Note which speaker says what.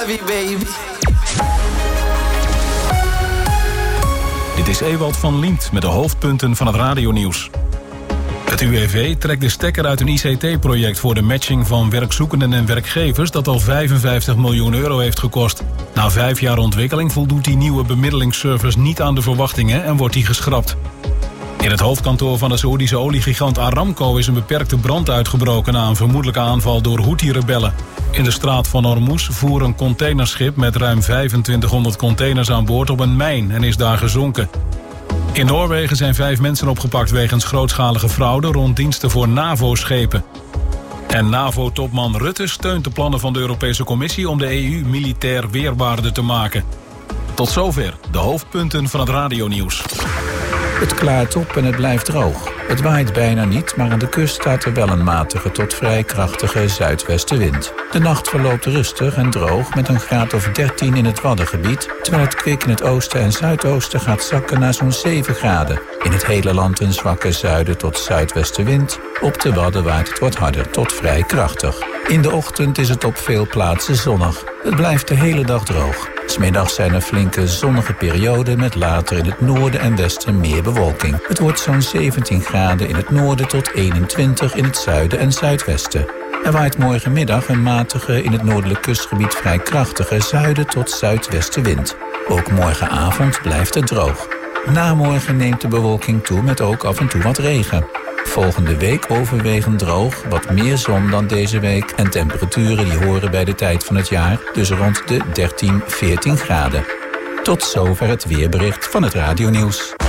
Speaker 1: love you, baby.
Speaker 2: Dit is Ewald van Liemt met de hoofdpunten van het radionieuws. Het UWV trekt de stekker uit een ICT-project voor de matching van werkzoekenden en werkgevers dat al 55 miljoen euro heeft gekost. Na 5 jaar ontwikkeling voldoet die nieuwe bemiddelingsservice niet aan de verwachtingen en wordt die geschrapt. In het hoofdkantoor van de Saoedische oliegigant Aramco is een beperkte brand uitgebroken na een vermoedelijke aanval door Houthi-rebellen. In de straat van Hormuz voer een containerschip met ruim 2500 containers aan boord op een mijn en is daar gezonken. In Noorwegen zijn 5 mensen opgepakt wegens grootschalige fraude rond diensten voor NAVO-schepen. En NAVO-topman Rutte steunt de plannen van de Europese Commissie om de EU militair weerbaarder te maken. Tot zover de hoofdpunten van het radionieuws.
Speaker 3: Het klaart op en het blijft droog. Het waait bijna niet, maar aan de kust staat er wel een matige tot vrij krachtige zuidwestenwind. De nacht verloopt rustig en droog met een graad of 13 in het Waddengebied, terwijl het kwik in het oosten en zuidoosten gaat zakken naar zo'n 7 graden. In het hele land een zwakke zuiden tot zuidwestenwind. Op de Wadden waait het wat harder tot vrij krachtig. In de ochtend is het op veel plaatsen zonnig. Het blijft de hele dag droog. 's Middags zijn er flinke zonnige perioden met later in het noorden en westen meer bewolking. Het wordt zo'n 17 graden in het noorden tot 21 in het zuiden en zuidwesten. Er waait morgenmiddag een matige in het noordelijk kustgebied vrij krachtige zuiden tot zuidwestenwind. Ook morgenavond blijft het droog. Na morgen neemt de bewolking toe met ook af en toe wat regen. Volgende week overwegend droog, wat meer zon dan deze week en temperaturen die horen bij de tijd van het jaar, dus rond de 13-14 graden. Tot zover het weerbericht van het radionieuws.